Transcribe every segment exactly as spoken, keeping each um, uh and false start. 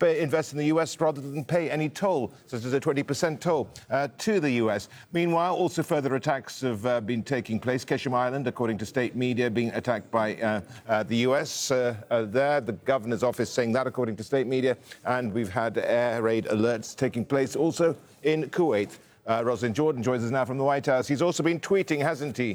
pay, invest in the U S rather than pay any toll, such as a twenty percent toll, uh, to the U S. Meanwhile, also further attacks have uh, been taking place. Ketchum Island, according to state media, being attacked by uh, uh, the U S uh, uh, there. The governor's office saying that, according to state media. And we've had air raid alerts taking place also in Kuwait. Uh, Roslyn Jordan joins us now from the White House. He's also been tweeting, hasn't he?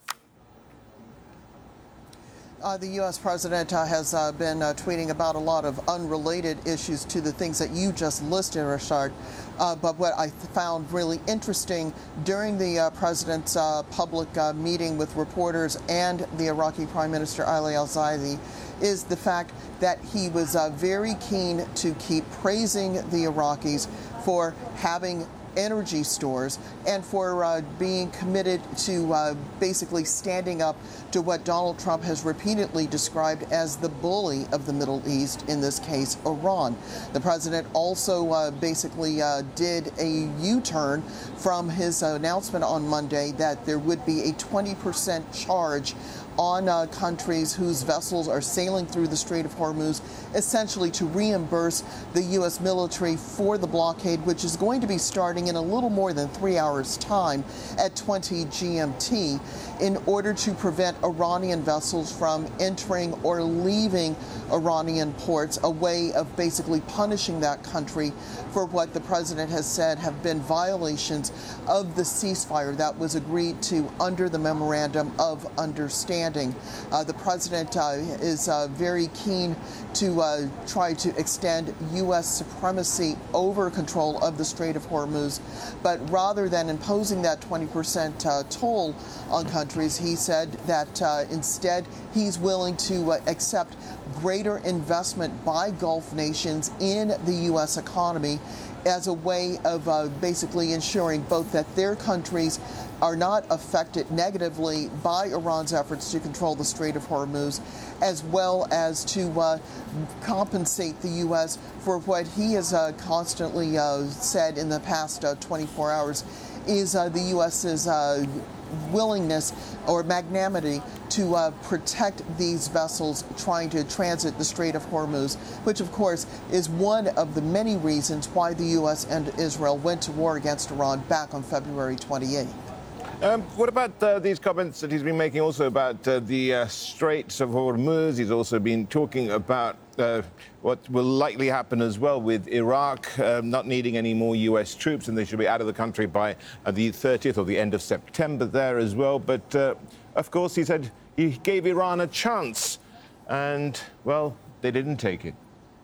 Uh, the U S president uh, has uh, been uh, tweeting about a lot of unrelated issues to the things that you just listed, Rashad. Uh, but what I found really interesting during the uh, president's uh, public uh, meeting with reporters and the Iraqi Prime Minister Ali al-Zaidi is the fact that he was uh, very keen to keep praising the Iraqis for having energy stores and for uh, being committed to uh, basically standing up to what Donald Trump has repeatedly described as the bully of the Middle East, in this case, Iran. The president also uh, basically uh, did a U-turn from his announcement on Monday that there would be a twenty percent charge on uh, countries whose vessels are sailing through the Strait of Hormuz, essentially to reimburse the U S military for the blockade, which is going to be starting in a little more than three hours' time at twenty G M T, in order to prevent Iranian vessels from entering or leaving Iranian ports, a way of basically punishing that country for what the president has said have been violations of the ceasefire that was agreed to under the Memorandum of Understanding. Uh, the president uh, is uh, very keen to uh, try to extend U S supremacy over control of the Strait of Hormuz. But rather than imposing that twenty percent uh, toll on countries, he said that uh, instead he's willing to uh, accept greater investment by Gulf nations in the U S economy as a way of uh, basically ensuring both that their countries are not affected negatively by Iran's efforts to control the Strait of Hormuz, as well as to uh, compensate the U S for what he has uh, constantly uh, said in the past uh, twenty-four hours is uh, the U S's uh, willingness or magnanimity to uh, protect these vessels trying to transit the Strait of Hormuz, which of course is one of the many reasons why the U S and Israel went to war against Iran back on February twenty-eighth. Um, what about uh, these comments that he's been making also about uh, the uh, Straits of Hormuz? He's also been talking about uh, what will likely happen as well with Iraq uh, not needing any more U S troops, and they should be out of the country by uh, the thirtieth or the end of September there as well. But, uh, of course, he said he gave Iran a chance, and, well, they didn't take it.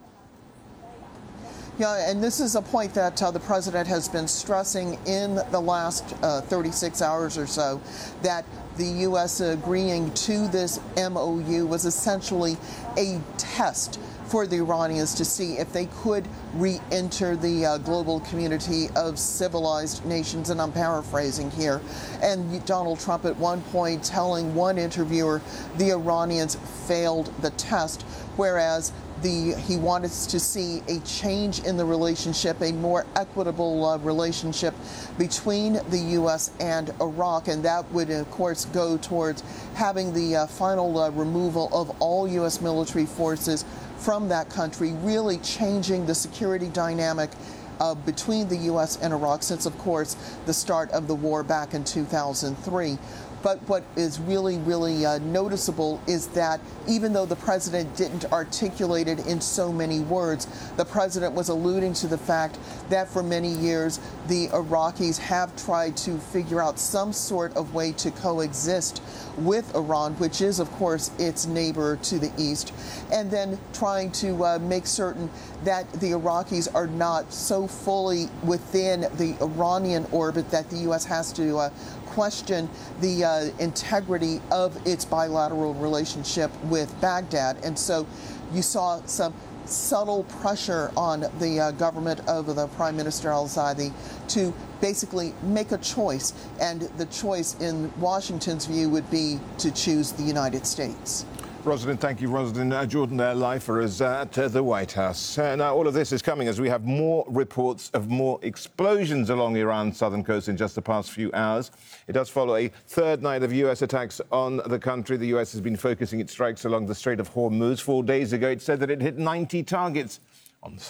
Yeah, and this is a point that uh, the president has been stressing in the last uh, thirty-six hours or so, that the U S agreeing to this M O U was essentially a test for the Iranians to see if they could re-enter the uh, global community of civilized nations, and I'm paraphrasing here. And Donald Trump at one point telling one interviewer the Iranians failed the test, whereas The, he wanted to see a change in the relationship, a more equitable uh, relationship between the U S and Iraq, and that would, of course, go towards having the uh, final uh, removal of all U S military forces from that country, really changing the security dynamic uh, between the U S and Iraq since, of course, the start of the war back in two thousand three. But what is really, really uh, noticeable is that even though the president didn't articulate it in so many words, the president was alluding to the fact that for many years the Iraqis have tried to figure out some sort of way to coexist with Iran, which is, of course, its neighbor to the east, and then trying to uh, make certain that the Iraqis are not so fully within the Iranian orbit that the U S has to uh, question the uh, integrity of its bilateral relationship with Baghdad. And so you saw some subtle pressure on the uh, government of the Prime Minister al-Zaidi to basically make a choice. And the choice in Washington's view would be to choose the United States. Rosalind, thank you. Rosalind uh, Jordan there live for us at uh, the White House. Uh, now, all of this is coming as we have more reports of more explosions along Iran's southern coast in just the past few hours. It does follow a third night of U S attacks on the country. The U S has been focusing its strikes along the Strait of Hormuz. Four days ago, it said that it hit ninety targets on the